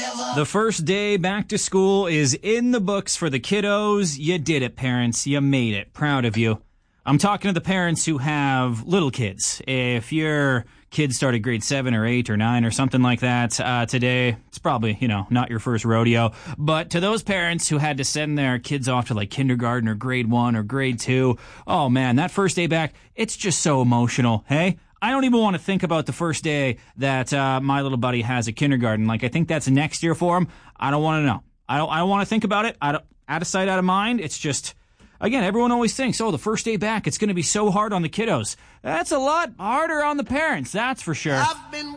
The first day back to school is in the books for the kiddos. You did it, parents. You made it. Proud of you. I'm talking to the parents who have little kids. If your kids started grade 7 or 8 or 9 or something like that today, it's probably, not your first rodeo. But to those parents who had to send their kids off to like kindergarten or grade 1 or grade 2, oh man, that first day back, it's just so emotional. Hey? I don't even want to think about the first day that my little buddy has at kindergarten. Like, I think that's next year for him. I don't want to know. I don't want to think about it. Out of sight, out of mind. It's just, again, everyone always thinks, the first day back, it's going to be so hard on the kiddos. That's a lot harder on the parents, that's for sure. I've been